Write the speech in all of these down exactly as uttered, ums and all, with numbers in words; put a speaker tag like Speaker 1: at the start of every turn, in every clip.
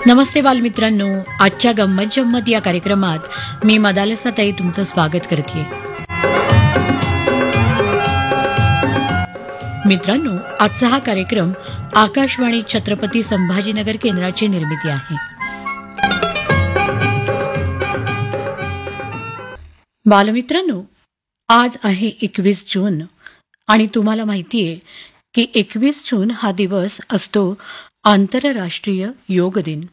Speaker 1: नमस्ते बालमित्रांनो, आजच्या गंमत जम्मत या कार्यक्रमात मी मदालसाताई तुमचं स्वागत करते. मित्रांनो, आजचा हा कार्यक्रम आकाशवाणी छत्रपती संभाजीनगर केंद्राची निर्मिती आहे. बालमित्रांनो, आज आहे एकवीस जून आणि तुम्हाला माहितीये की एकवीस जून हा दिवस असतो आंतरराष्ट्रीय योग दिन.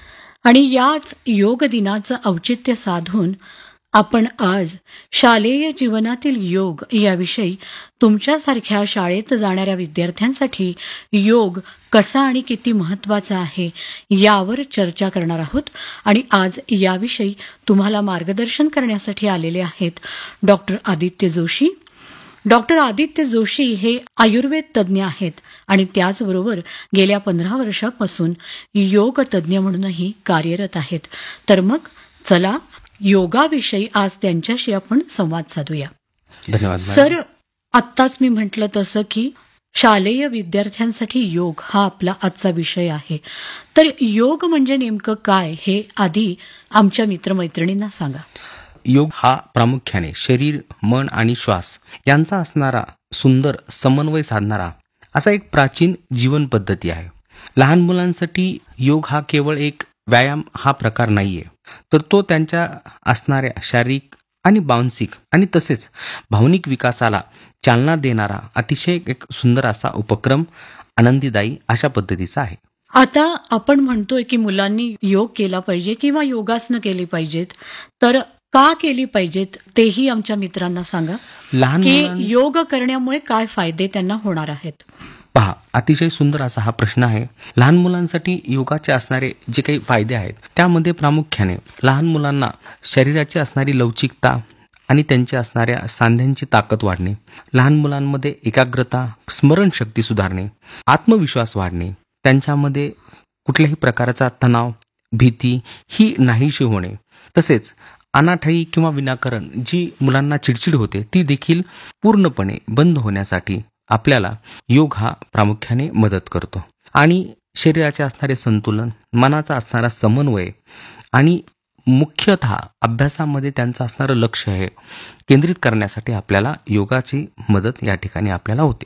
Speaker 1: आणि याच योग दिनाचं औचित्य साधून आपण आज शालेय जीवनातील योग याविषयी तुमच्यासारख्या शाळेत जाणाऱ्या विद्यार्थ्यांसाठी योग कसा आणि किती महत्वाचा आहे यावर चर्चा करणार आहोत. आणि आज याविषयी तुम्हाला मार्गदर्शन करण्यासाठी आलेले आहेत डॉक्टर आदित्य जोशी. डॉक्टर आदित्य जोशी हे आयुर्वेद तज्ज्ञ आहेत आणि त्याचबरोबर गेल्या पंधरा वर्षापासून योग तज्ज्ञ म्हणूनही कार्यरत आहेत. तर मग चला योगाविषयी आज त्यांच्याशी आपण संवाद साधूया.
Speaker 2: धन्यवाद
Speaker 1: सर, आत्ताच मी म्हटलं तसं की शालेय विद्यार्थ्यांसाठी योग हा आपला आजचा विषय आहे. तर योग म्हणजे नेमकं काय हे आधी आमच्या मित्रमैत्रिणींना सांगा.
Speaker 2: योग हा प्रामुख्याने शरीर, मन आणि श्वास यांचा असणारा सुंदर समन्वय साधणारा असा एक प्राचीन जीवन पद्धती आहे. लहान मुलांसाठी योग हा केवळ एक व्यायाम हा प्रकार नाहीये, तर तो त्यांच्या असणाऱ्या शारीरिक आणि मानसिक आणि तसेच भावनिक विकासाला चालना देणारा अतिशय एक सुंदर असा उपक्रम, आनंदीदायी अशा पद्धतीचा आहे.
Speaker 1: आता आपण म्हणतोय की मुलांनी योग केला पाहिजे किंवा योगासनं केली पाहिजेत, तर का केली पाहिजेत तेही आमच्या मित्रांना सांगा.
Speaker 2: लहान
Speaker 1: की योग करण्यामुळे काय फायदे त्यांना होणार आहेत.
Speaker 2: पहा, अतिशय सुंदर असा हा प्रश्न आहे. लहान मुलांसाठी योगाचे असणारे जे काही फायदे आहेत त्यामध्ये प्रामुख्याने लहान मुलांना शरीराची असणारी लवचिकता आणि त्यांच्या असणाऱ्या सांध्यांची ताकद वाढणे, लहान मुलांमध्ये एकाग्रता, स्मरणशक्ती सुधारणे, आत्मविश्वास वाढणे, त्यांच्यामध्ये कुठल्याही प्रकारचा तणाव, भीती ही नाहीशी होणे, तसेच अनाठाई किंवा विनाकारण जी मुलांना चिडचिड होते ती देखील पूर्णपणे बंद होण्यासाठी आपल्याला योग हा प्रामुख्याने मदत करतो. आणि शरीराचे असणारे संतुलन, मनाचा असणारा समन्वय आणि मुख्यतः अभ्यासामध्ये त्यांचं असणारं लक्ष हे केंद्रित करण्यासाठी आपल्याला योगाची मदत या ठिकाणी आपल्याला होते.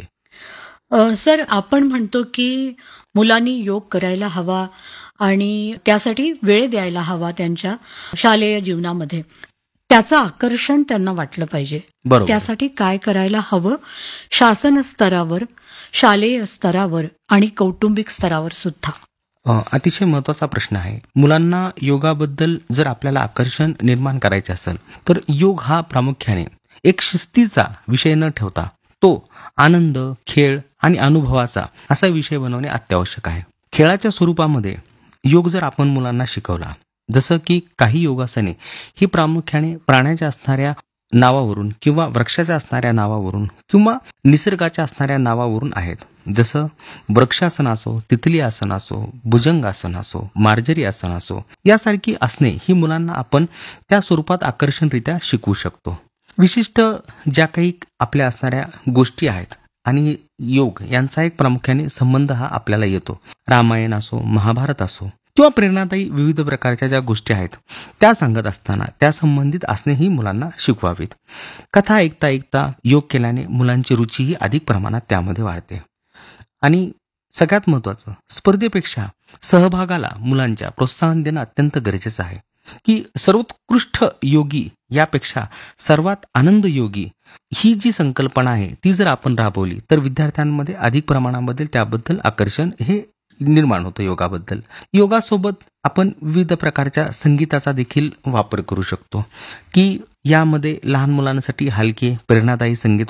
Speaker 1: सर, आपण म्हणतो की मुलांनी योग करायला हवा आणि त्यासाठी वेळ द्यायला हवा त्यांच्या शालेय जीवनामध्ये. त्याचं आकर्षण त्यांना वाटलं पाहिजे.
Speaker 2: बरोबर.
Speaker 1: त्यासाठी काय करायला हवं शासन स्तरावर, शालेय स्तरावर आणि कौटुंबिक स्तरावर सुद्धा?
Speaker 2: अतिशय महत्वाचा प्रश्न आहे. मुलांना योगाबद्दल जर आपल्याला आकर्षण निर्माण करायचे असेल तर योग हा प्रामुख्याने एक शिस्तीचा विषय न ठेवता तो आनंद, खेळ आणि अनुभवाचा असा विषय बनवणे अत्यावश्यक आहे. खेळाच्या स्वरूपामध्ये योग जर आपण मुलांना शिकवला, जसं की काही योगासने ही प्रामुख्याने प्राण्याच्या असणाऱ्या नावावरून किंवा वृक्षाच्या असणाऱ्या नावावरून किंवा निसर्गाच्या असणाऱ्या नावावरून आहेत. जसं वृक्षासन असो, तितली आसन असो, भुजंगासन असो, मार्जरी आसन असो, यासारखी आसने ही मुलांना आपण त्या स्वरूपात आकर्षणरित्या शिकवू शकतो. विशिष्ट ज्या काही आपल्या असणाऱ्या गोष्टी आहेत आणि योग यांचा एक प्रामुख्याने संबंध हा आपल्याला येतो. रामायण असो, महाभारत असो किंवा प्रेरणादायी विविध प्रकारच्या ज्या गोष्टी आहेत त्या सांगत असताना त्या संबंधित असणेही मुलांना शिकवावीत. कथा ऐकता ऐकता योग केल्याने मुलांची रुचीही अधिक प्रमाणात त्यामध्ये वाढते. आणि सगळ्यात महत्त्वाचं, स्पर्धेपेक्षा सहभागाला मुलांच्या प्रोत्साहन देणं अत्यंत गरजेचं आहे. की सर्वोत्कृष्ट योगी यापेक्षा सर्वात आनंद योगी ही जी संकल्पना आहे ती जर आपण राबवली तर विद्यार्थ्यांमध्ये अधिक प्रमाणामध्ये त्याबद्दल आकर्षण हे निर्माण होतं योगाबद्दल. योगासोबत आपण विविध प्रकारच्या संगीताचा देखील वापर करू शकतो की यामध्ये लहान मुलांसाठी हलके प्रेरणादायी संगीत